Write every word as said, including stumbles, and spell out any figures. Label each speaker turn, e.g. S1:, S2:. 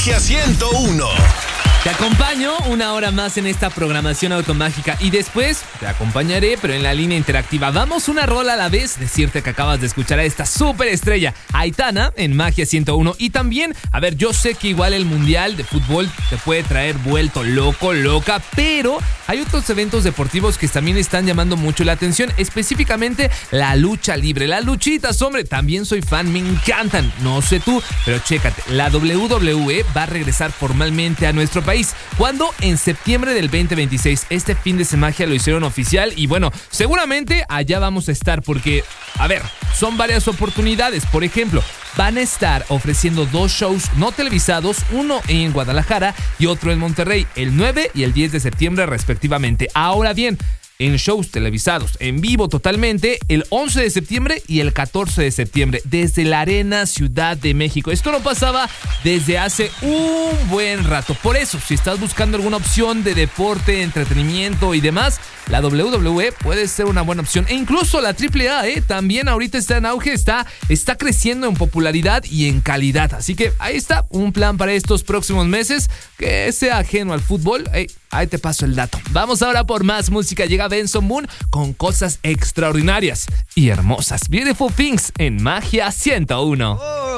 S1: Magia ciento uno.
S2: Te acompaño una hora más en esta programación automágica y después te acompañaré, pero en la línea interactiva. Vamos una rola a la vez. Decirte que acabas de escuchar a esta súper estrella, Aitana, en Magia ciento uno. Y también, a ver, yo sé que igual el Mundial de Fútbol te puede traer vuelto loco, loca, pero hay otros eventos deportivos que también están llamando mucho la atención, específicamente la lucha libre. Las luchitas, hombre, también soy fan, me encantan. No sé tú, pero chécate, la doble u doble u e va a regresar formalmente a nuestro país. Cuando en septiembre del veinte veintiséis, este fin de semana lo hicieron oficial y bueno, seguramente allá vamos a estar porque, a ver, son varias oportunidades. Por ejemplo, van a estar ofreciendo dos shows no televisados, uno en Guadalajara y otro en Monterrey, el nueve y el diez de septiembre respectivamente. Ahora bien, en shows televisados en vivo totalmente el once de septiembre y el catorce de septiembre desde la Arena Ciudad de México. Esto no pasaba desde hace un buen rato. Por eso, si estás buscando alguna opción de deporte, entretenimiento y demás, la doble u doble u e puede ser una buena opción. E incluso la triple A ¿eh? también ahorita está en auge, está, está creciendo en popularidad y en calidad. Así que ahí está un plan para estos próximos meses que sea ajeno al fútbol. Hey, ahí te paso el dato. Vamos ahora por más música. Llega Benson Moon con cosas extraordinarias y hermosas. Beautiful Things en Magia ciento uno.